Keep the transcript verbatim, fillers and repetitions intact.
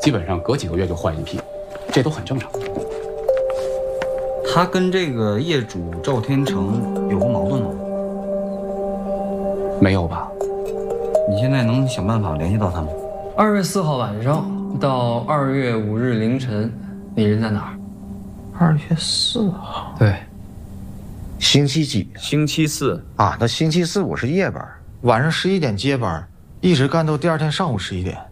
基本上隔几个月就换一批，这都很正常。 他跟这个业主赵天成有过矛盾吗？ 没有吧？ 你现在能想办法联系到他吗？ 二月四号晚上到二月五日凌晨，你人在哪儿？ 二月四号， 对， 星期几？ 星期四啊，那星期四我是夜班，晚上十一点接班，一直干到第二天上午十一点。